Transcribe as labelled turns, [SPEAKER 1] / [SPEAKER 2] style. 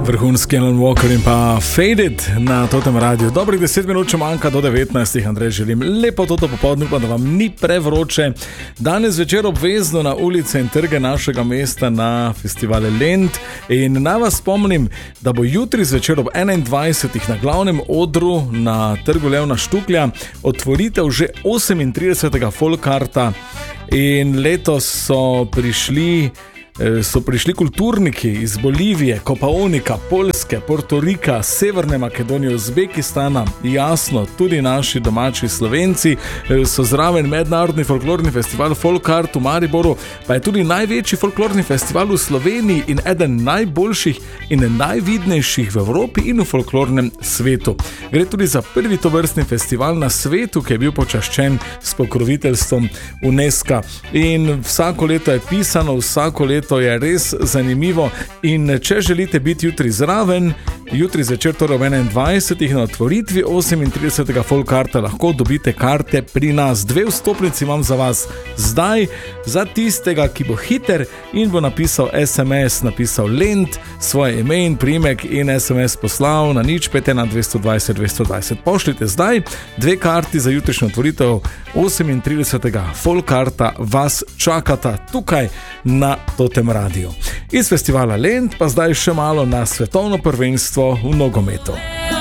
[SPEAKER 1] Vrhunski Alan Walker in pa Faded na Totem radiju. Dobrih 10 minut, če manjka do 19. Andrej, želim lepo toto popoldne, pa da vam ni prevroče. Danes večer obvezno na ulice in trge našega mesta na festivale Lent. In naj vas spomnim, da bo jutri zvečer ob 21. na glavnem odru na trgu Levna Štuklja otvoritev že 38. folkarta. In letos so prišli kulturniki iz Bolivije, Kopaonika, Poljske, Portorika, Severne Makedonije, Uzbekistana, jasno, tudi naši domači Slovenci, so zraven mednarodni folklorni festival Folkart v Mariboru, pa je tudi največji folklorni festival v Sloveniji in eden najboljših in najvidnejših v Evropi in v folklornem svetu. Gre tudi za prvi tovrstni festival na svetu, ki je bil počaščen s pokroviteljstvom UNESCO. In vsako leto je pisano, vsako leto to je res zanimivo in če želite biti jutri zraven, jutri zvečer torej ob 21. na otvoritvi 38. folkarta lahko dobite karte pri nas. 2 vstopnici imam za vas zdaj, za tistega, ki bo hiter in bo napisal SMS, napisal Lent, svoje ime in priimek in SMS poslal na 051 220 220. Pošljite zdaj, 2 karti za jutrišnjo otvoritev 38. folkarta vas čakata tukaj na Totem radiju. Iz festivala Lent pa zdaj še malo na svetovno prvenstvo v nogometu.